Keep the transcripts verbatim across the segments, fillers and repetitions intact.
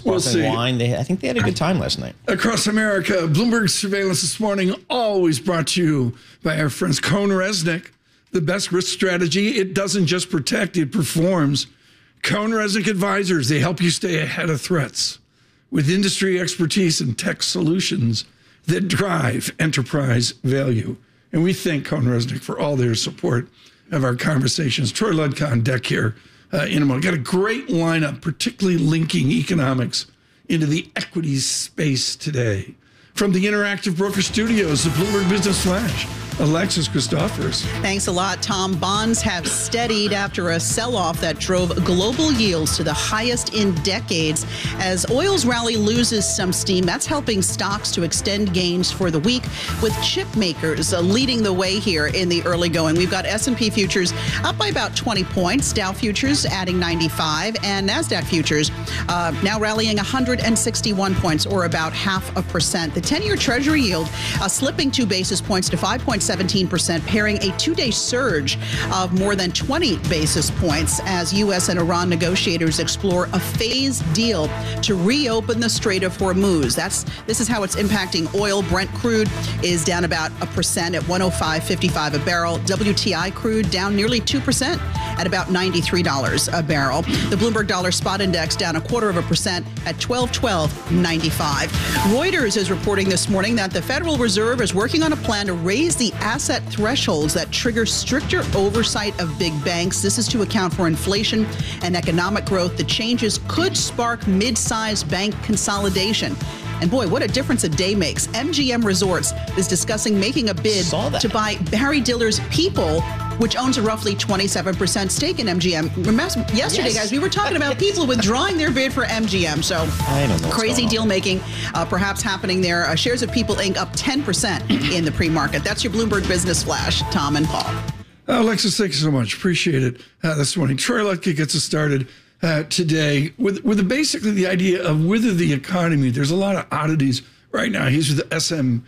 sparkling we'll wine. They, I think they had a good time last night. Across America, Bloomberg Surveillance this morning, always brought to you by our friends CohnReznick. The best risk strategy. It doesn't just protect, it performs. CohnReznick Advisors, they help you stay ahead of threats with industry expertise and tech solutions that drive enterprise value. And we thank CohnReznick for all their support of our conversations. Troy Ludka on deck here uh, in a moment. Got a great lineup, particularly linking economics into the equities space today. From the Interactive Broker Studios, the Bloomberg Business Flash, Alexis Christoforous. Thanks a lot, Tom. Bonds have steadied after a sell-off that drove global yields to the highest in decades. As oil's rally loses some steam, that's helping stocks to extend gains for the week, with chip makers uh, leading the way here in the early going. We've got S and P futures up by about twenty points, Dow futures adding ninety-five, and NASDAQ futures uh, now rallying one hundred sixty-one points, or about half a percent. The ten-year Treasury yield uh, slipping two basis points to five point seventeen percent, pairing a two-day surge of more than twenty basis points as U S and Iran negotiators explore a phased deal to reopen the Strait of Hormuz. That's this is how it's impacting oil. Brent crude is down about a percent at one oh five fifty-five a barrel. W T I crude down nearly two percent at about ninety-three dollars a barrel. The Bloomberg Dollar Spot Index down a quarter of a percent at twelve twelve ninety-five. Reuters is reporting this morning that the Federal Reserve is working on a plan to raise the asset thresholds that trigger stricter oversight of big banks. This is to account for inflation and economic growth. The changes could spark mid-sized bank consolidation. And boy, what a difference a day makes. M G M Resorts is discussing making a bid to buy Barry Diller's People, which owns a roughly twenty-seven percent stake in M G M. Remember, yesterday, yes. guys, we were talking about people withdrawing their bid for M G M. So I don't know crazy deal making uh, perhaps happening there. Uh, shares of People Incorporated up ten percent in the pre-market. That's your Bloomberg Business Flash. Tom and Paul. Uh, Alexis, thank you so much. Appreciate it uh, this morning. Troy Ludka gets us started uh, today with, with the, basically the idea of whether the economy, there's a lot of oddities right now. He's with the S M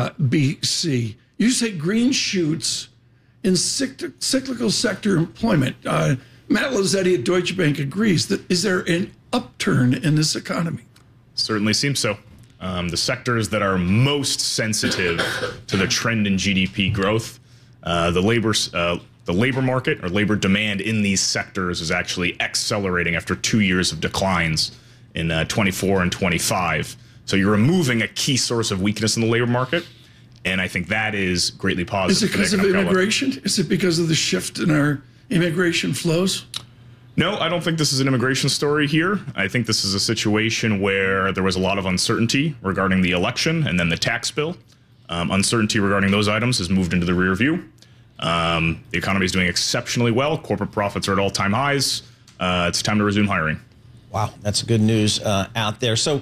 B C. You say green shoots in cyclical sector employment. Uh, Matt Lazzetti at Deutsche Bank agrees. That is there an upturn in this economy? Certainly seems so. Um, the sectors that are most sensitive to the trend in G D P growth, uh, the labor uh, the labor market or labor demand in these sectors is actually accelerating after two years of declines in uh, twenty-four and twenty-five. So you're removing a key source of weakness in the labor market. And I think that is greatly positive. Is it because of immigration? Is it because of the shift in our immigration flows? No, I don't think this is an immigration story here. I think this is a situation where there was a lot of uncertainty regarding the election and then the tax bill. Um, uncertainty regarding those items has moved into the rear view. Um, the economy is doing exceptionally well. Corporate profits are at all-time highs. Uh, it's time to resume hiring. Wow, that's good news uh, out there. So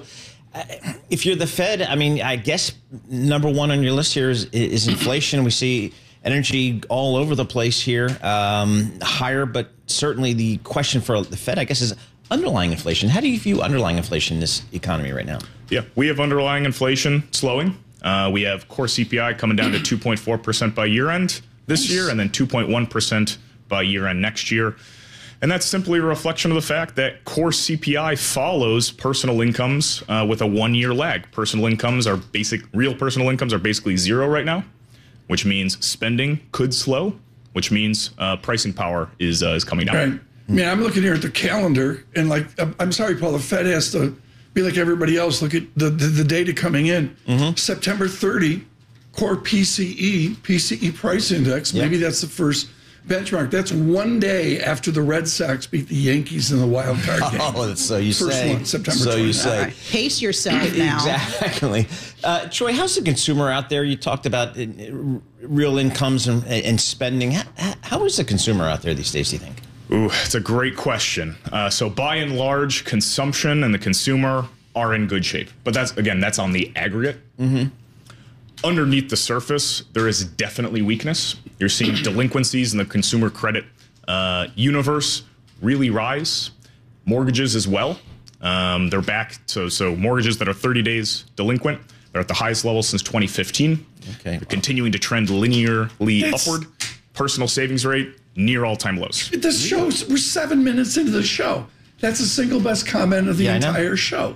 if you're the Fed, I mean, I guess number one on your list here is, is inflation. We see energy all over the place here, um, higher, but certainly the question for the Fed, I guess, is underlying inflation. How do you view underlying inflation in this economy right now? Yeah, we have underlying inflation slowing. Uh, we have core C P I coming down to two point four percent by year end this nice. year, and then two point one percent by year end next year. And that's simply a reflection of the fact that core C P I follows personal incomes uh, with a one-year lag. Personal incomes are basic, real personal incomes are basically zero right now, which means spending could slow, which means uh, pricing power is uh, is coming down. Right. I mean, I'm looking here at the calendar, and like, I'm sorry, Paul, the Fed has to be like everybody else. Look at the the, the data coming in. Mm-hmm. September thirtieth, core P C E, P C E price index. Yep. Maybe that's the first benchmark. That's one day after the Red Sox beat the Yankees in the wild card game. Oh, so you First say. One, September so twentieth. you say. Right. Pace yourself now. Exactly. Uh, Troy, how's the consumer out there? You talked about uh, real incomes and, and spending. How, how is the consumer out there these days, do you think? Ooh, it's a great question. Uh, so by and large, consumption and the consumer are in good shape. But that's, again, that's on the aggregate. Mm-hmm. Underneath the surface, there is definitely weakness. You're seeing delinquencies in the consumer credit uh, universe really rise. Mortgages as well. Um, they're back. So, so mortgages that are thirty days delinquent, they're at the highest level since twenty fifteen. Okay. They're continuing to trend linearly It's, upward. Personal savings rate near all-time lows. This shows, we're seven minutes into the show. That's the single best comment of the yeah, entire show.